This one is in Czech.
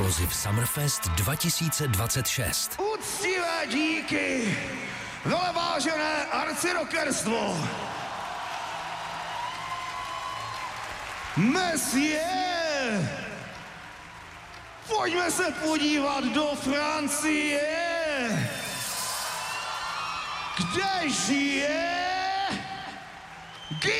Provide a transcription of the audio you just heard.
Explosive Summerfest 2026. Úctivé díky, velevážené arcirockerstvo. Monsieur, pojďme se podívat do Francie, kde žije